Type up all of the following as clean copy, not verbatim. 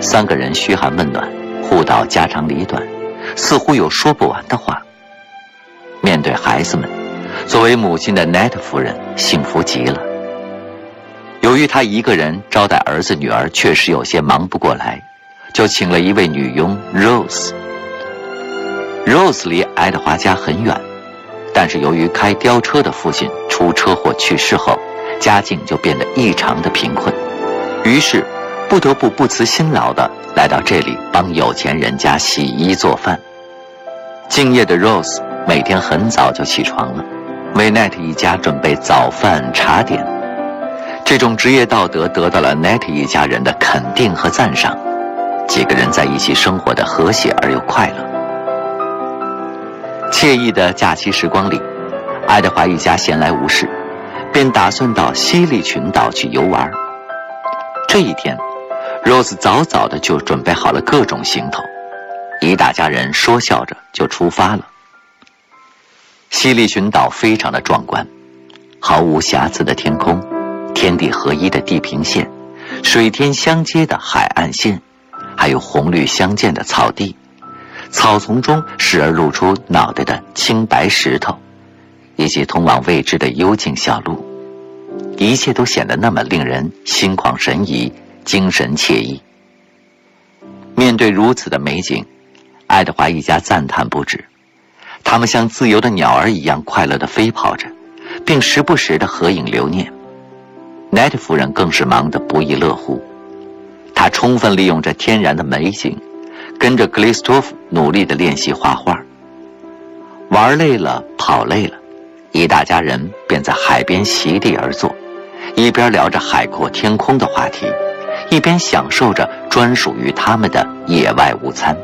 三个人嘘寒问暖，互道家长里短，似乎有说不完的话。面对孩子们，作为母亲的 Net 夫人幸福极了。由于她一个人招待儿子女儿确实有些忙不过来，就请了一位女佣 Rose。Rose 离爱德华家很远，但是由于开吊车的父亲出车祸去世后，家境就变得异常的贫困，于是不得不辞辛劳地来到这里帮有钱人家洗衣做饭。敬业的 Rose 每天很早就起床了，为 Net 一家准备早饭茶点。这种职业道德得到了 Net 一家人的肯定和赞赏，几个人在一起生活的和谐而又快乐。惬意的假期时光里，爱德华一家闲来无事，便打算到西利群岛去游玩。这一天 Rose 早早的就准备好了各种行头，一大家人说笑着就出发了。西利群岛非常的壮观，毫无瑕疵的天空，天地合一的地平线，水天相接的海岸线，还有红绿相间的草地，草丛中时而露出脑袋的青白石头，以及通往未知的幽静小路，一切都显得那么令人心旷神怡，精神惬意。面对如此的美景，爱德华一家赞叹不止，他们像自由的鸟儿一样快乐地飞跑着，并时不时地合影留念。Net 夫人更是忙得不亦乐乎，她充分利用着天然的美景，跟着克里斯托弗努力地练习画画。玩累了，跑累了，一大家人便在海边席地而坐，一边聊着海阔天空的话题，一边享受着专属于他们的野外午餐。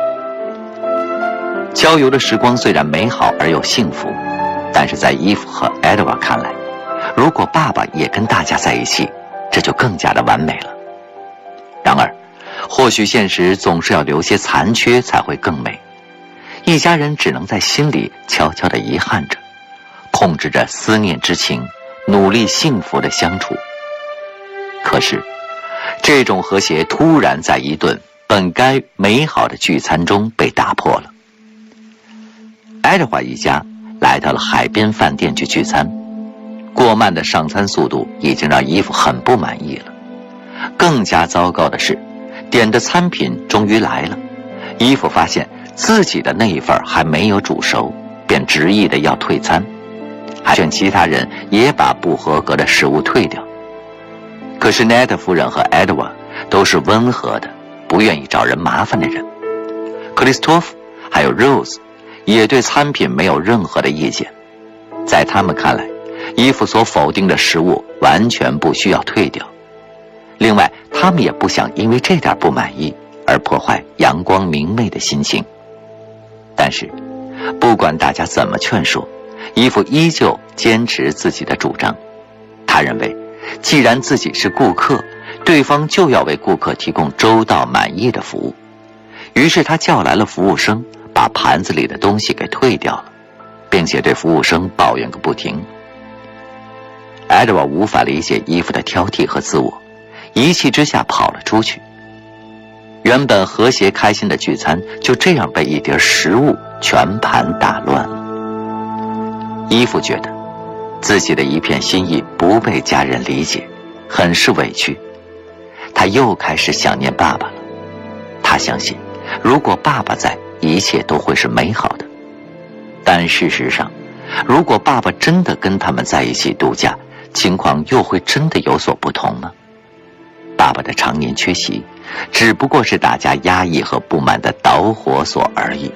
郊游的时光虽然美好而又幸福，但是在伊芙和 Edward 看来，如果爸爸也跟大家在一起，这就更加的完美了。然而或许现实总是要留些残缺才会更美，一家人只能在心里悄悄地遗憾着，控制着思念之情，努力幸福的相处。可是这种和谐突然在一顿本该美好的聚餐中被打破了。爱德华一家来到了海边饭店去聚餐，过慢的上餐速度已经让伊芙很不满意了。更加糟糕的是，点的餐品终于来了，伊芙发现自己的那一份还没有煮熟，便执意的要退餐，还劝其他人也把不合格的食物退掉。可是 Net 夫人和 Edward 都是温和的，不愿意找人麻烦的人。克里斯托弗还有 Rose 也对餐品没有任何的意见，在他们看来，伊芙所否定的食物完全不需要退掉。另外，他们也不想因为这点不满意而破坏阳光明媚的心情。但是不管大家怎么劝说，伊芙依旧坚持自己的主张。他认为既然自己是顾客，对方就要为顾客提供周到满意的服务。于是他叫来了服务生，把盘子里的东西给退掉了，并且对服务生抱怨个不停。Edward 无法理解伊芙的挑剔和自我，一气之下跑了出去。原本和谐开心的聚餐就这样被一碟食物全盘打乱了。伊芙觉得自己的一片心意不被家人理解，很是委屈。他又开始想念爸爸了。他相信如果爸爸在，一切都会是美好的。但事实上，如果爸爸真的跟他们在一起度假，情况又会真的有所不同吗？爸爸的常年缺席，只不过是大家压抑和不满的导火索而已。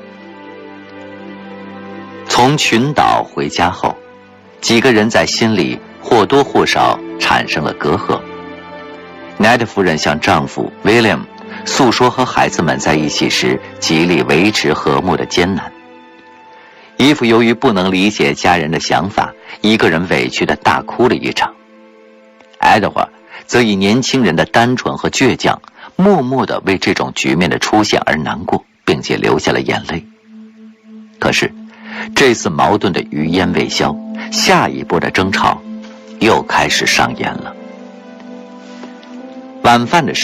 从群岛回家后，几个人在心里或多或少产生了隔阂。Net 夫人向丈夫 William 诉说和孩子们在一起时极力维持和睦的艰难。伊芙由于不能理解家人的想法，一个人委屈地大哭了一场。Edward 则以年轻人的单纯和倔强，默默地为这种局面的出现而难过，并且流下了眼泪。可是这次矛盾的余烟未消，下一波的争吵又开始上演了。晚饭的时候，